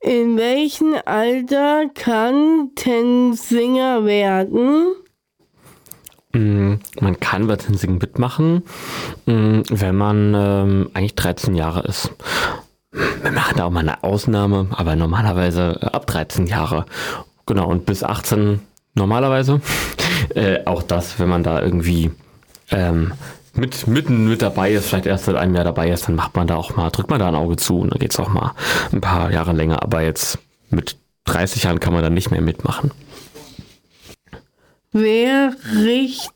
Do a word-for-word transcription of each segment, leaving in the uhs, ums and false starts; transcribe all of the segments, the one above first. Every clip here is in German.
In welchem Alter kann Tensinger werden? Man kann bei Tensing mitmachen, wenn man ähm, eigentlich dreizehn Jahre ist. Wir machen da auch mal eine Ausnahme, aber normalerweise ab dreizehn Jahre. Genau, und bis achtzehn normalerweise. Äh, auch das, wenn man da irgendwie ähm, mit, mitten mit dabei ist, vielleicht erst seit einem Jahr dabei ist, dann macht man da auch mal, drückt man da ein Auge zu und dann geht es auch mal ein paar Jahre länger. Aber jetzt mit dreißig Jahren kann man dann nicht mehr mitmachen. Wer richtet,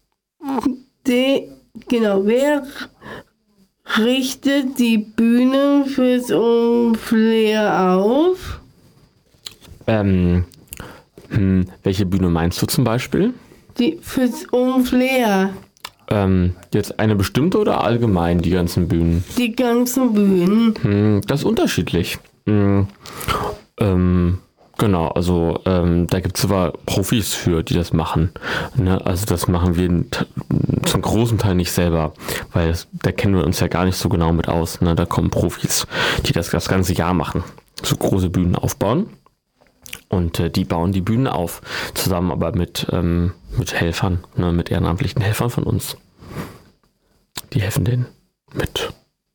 genau, wer richtet die Bühne fürs Open-Flair auf? Ähm, hm, welche Bühne meinst du zum Beispiel? Die fürs Open-Flair. Ähm, jetzt eine bestimmte oder allgemein die ganzen Bühnen? Die ganzen Bühnen. Hm, das ist unterschiedlich. Hm, ähm, genau, also ähm, da gibt es sogar Profis für, die das machen. Ne? Also das machen wir t- zum großen Teil nicht selber, weil das, da kennen wir uns ja gar nicht so genau mit aus. Ne? Da kommen Profis, die das das ganze Jahr machen, so große Bühnen aufbauen. Und äh, die bauen die Bühnen auf, zusammen aber mit, ähm, mit Helfern, ne, mit ehrenamtlichen Helfern von uns. Die helfen denen mit.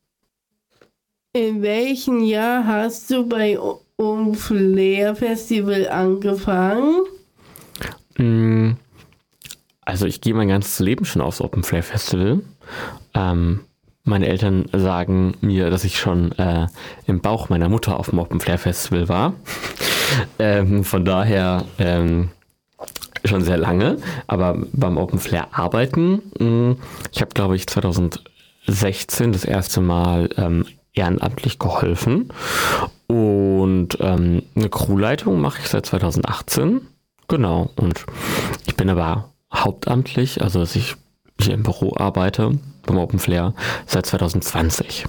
In welchem Jahr hast du bei Open-Flair Festival angefangen? Mm, Also ich gehe mein ganzes Leben schon aufs Open Flair Festival. Ähm, meine Eltern sagen mir, dass ich schon äh, im Bauch meiner Mutter auf dem Open Flair Festival war. ähm, von daher ähm, schon sehr lange. Aber beim Open Flair arbeiten, mh, ich habe glaube ich zwanzig sechzehn das erste Mal ähm, ehrenamtlich geholfen. Und ähm, eine Crewleitung mache ich seit zwanzig achtzehn. Genau. Und ich bin aber hauptamtlich, also dass ich hier im Büro arbeite, beim Open Flair, seit zwanzig zwanzig.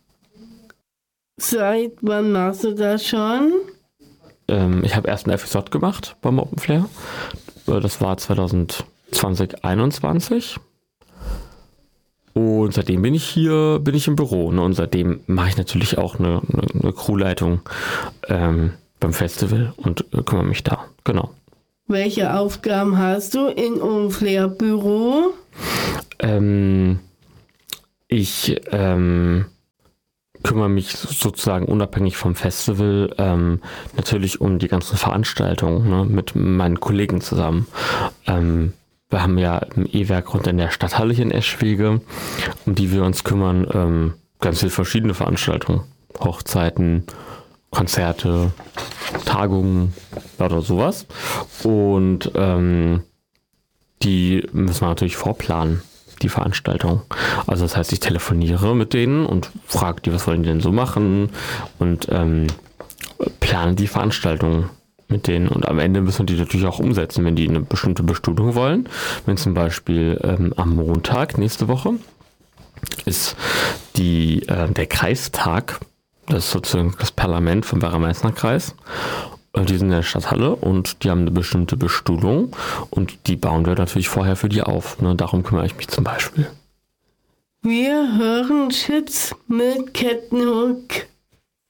Seit wann machst du das schon? Ähm, ich habe erst ein F J gemacht beim Open Flair. Das war zwanzig einundzwanzig. Und seitdem bin ich hier, bin ich im Büro. Ne? Und seitdem mache ich natürlich auch eine, eine, eine Crewleitung ähm, beim Festival und äh, kümmere mich da. Genau. Welche Aufgaben hast du in Open-Flair Büro? Ähm, ich ähm, kümmere mich sozusagen unabhängig vom Festival ähm, natürlich um die ganzen Veranstaltungen, ne, mit meinen Kollegen zusammen. Ähm, wir haben ja ein E-Werk rund in der Stadthalle hier in Eschwege, um die wir uns kümmern. Ähm, ganz viele verschiedene Veranstaltungen, Hochzeiten, Konzerte, Tagungen oder sowas. Und ähm, die müssen wir natürlich vorplanen, die Veranstaltung. Also das heißt, ich telefoniere mit denen und frage die, was wollen die denn so machen, und ähm, plane die Veranstaltung mit denen. Und am Ende müssen die natürlich auch umsetzen, wenn die eine bestimmte Bestuhlung wollen. Wenn zum Beispiel ähm, am Montag nächste Woche ist die, äh, der Kreistag, das ist sozusagen das Parlament vom Werra-Meißner-Kreis. Die sind in der Stadthalle und die haben eine bestimmte Bestuhlung und die bauen wir natürlich vorher für die auf. Ne? Darum kümmere ich mich zum Beispiel. Wir hören Chips mit Captain Hook.